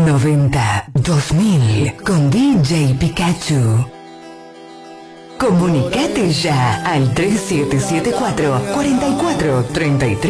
90, 2000 con DJ Pikachu. Comunicate ya al 3774 44 33